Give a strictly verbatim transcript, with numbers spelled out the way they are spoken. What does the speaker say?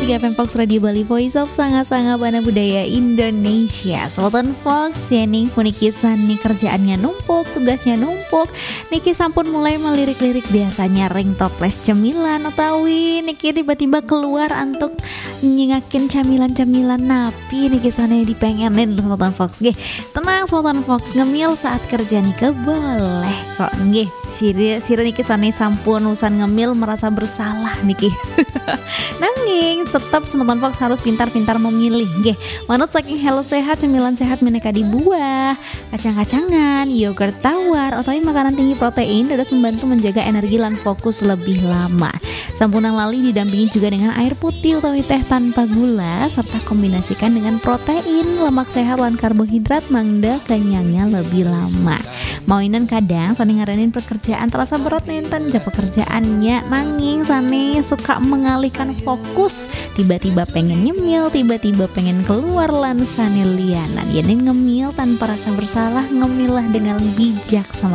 tiga F M Fox Radio Bali, Voice of Sanga-Sanga Bana Budaya Indonesia. Soalnya Fox ya nih, puniki nih kerjaannya numpuk, tugasnya numpuk. Niki sampun mulai melirik-lirik biasanya ring toples cemilan utawi niki tiba-tiba keluar untuk nyingakin camilan-camilan napi niki sana dipengenin Soalnya Fox nggih. Tenang Soalnya Fox, ngemil saat kerja nika boleh kok nggih. Siri siri niki sana sampun usan ngemil merasa bersalah niki. Nanging tetap Soalnya Fox harus pintar-pintar memilih nggih. Manut saking health sehat, cemilan sehat meneka di buah, kacang-kacangan, yogurt tawar, atau makanan tinggi protein dados membantu menjaga energi dan fokus lebih lama. Sampunang lali didampingi juga dengan air putih utawi teh tanpa gula serta kombinasikan dengan protein, lemak sehat dan karbohidrat mangda kenyangnya lebih lama. Mauinan kadang sani ngaranin pekerjaan terasa berat nenten ja pekerjaannya nanging sani suka mengalihkan fokus, tiba-tiba pengen nyemil, tiba-tiba pengen keluar lan sani lianan. Yenin ngemil tanpa rasa bersalah, ngemilah dengan bijak sama